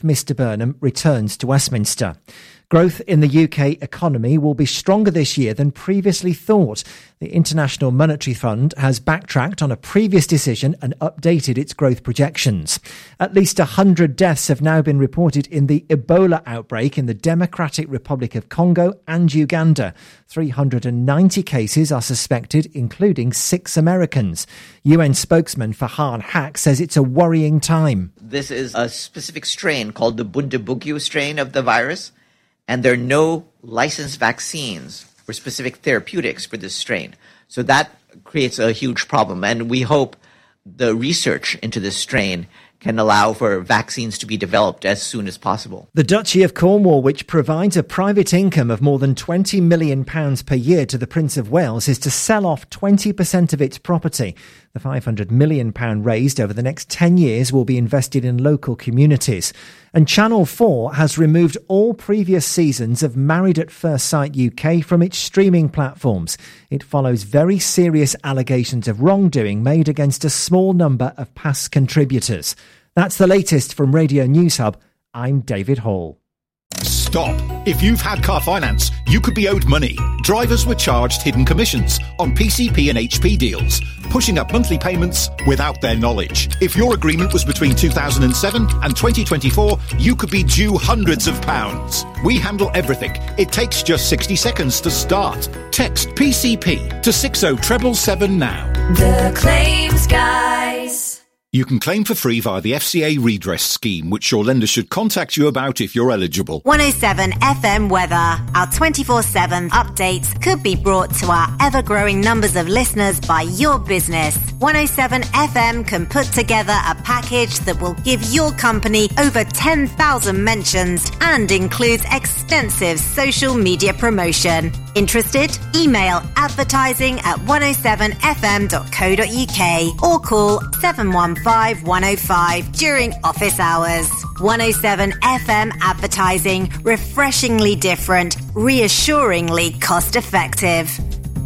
Mr Burnham returns to Westminster. Growth in the UK economy will be stronger this year than previously thought. The International Monetary Fund has backtracked on a previous decision and updated its growth projections. At least 100 deaths have now been reported in the Ebola outbreak in the Democratic Republic of Congo and Uganda. 390 cases are suspected, including 6 Americans. UN spokesman Farhan Haq says it's a worrying time. This is a specific strain called the Bundibugyo strain of the virus. And there are no licensed vaccines or specific therapeutics for this strain. So that creates a huge problem. And we hope the research into this strain can allow for vaccines to be developed as soon as possible. The Duchy of Cornwall, which provides a private income of more than £20 million per year to the Prince of Wales, is to sell off 20% of its property. The £500 million raised over the next 10 years will be invested in local communities. And Channel 4 has removed all previous seasons of Married at First Sight UK from its streaming platforms. It follows very serious allegations of wrongdoing made against a small number of past contributors. That's the latest from Radio News Hub. I'm David Hall. Stop. If you've had car finance, you could be owed money. Drivers were charged hidden commissions on PCP and HP deals, pushing up monthly payments without their knowledge. If your agreement was between 2007 and 2024, you could be due hundreds of pounds. We handle everything. It takes just 60 seconds to start. Text PCP to 60777 now. The Claims Guys. You can claim for free via the FCA redress scheme, which your lender should contact you about if you're eligible. 107 FM weather. Our 24/7 updates could be brought to our ever-growing numbers of listeners by your business. 107 FM can put together a package that will give your company over 10,000 mentions and includes extensive social media promotion. Interested? Email advertising@107fm.co.uk or call 715-105 during office hours. 107 FM advertising, refreshingly different, reassuringly cost-effective.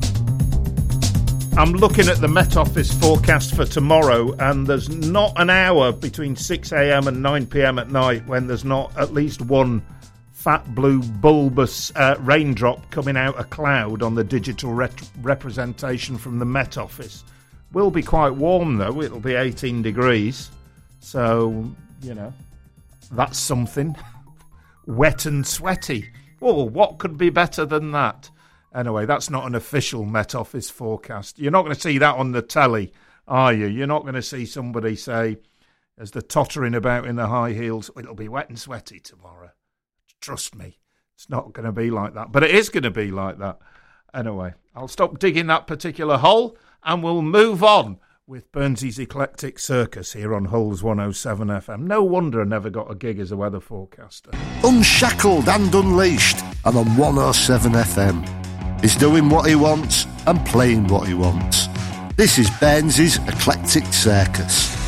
I'm looking at the Met Office forecast for tomorrow, and there's not an hour between 6 a.m. and 9 p.m. at night when there's not at least one fat blue bulbous raindrop coming out a cloud on the digital representation from the Met Office. Will be quite warm though, it'll be 18 degrees, so, you know, that's something. Wet and sweaty. Oh, what could be better than that? Anyway, that's not an official Met Office forecast. You're not going to see that on the telly, are you? You're not going to see somebody say, as they're tottering about in the high heels, it'll be wet and sweaty tomorrow. Trust me, it's not going to be like that. But it is going to be like that. Anyway, I'll stop digging that particular hole and we'll move on with Burnsley's Eclectic Circus here on Hull's 107 FM. No wonder I never got a gig as a weather forecaster. Unshackled and unleashed, and on 107 FM. He's doing what he wants and playing what he wants. This is Burnsley's Eclectic Circus.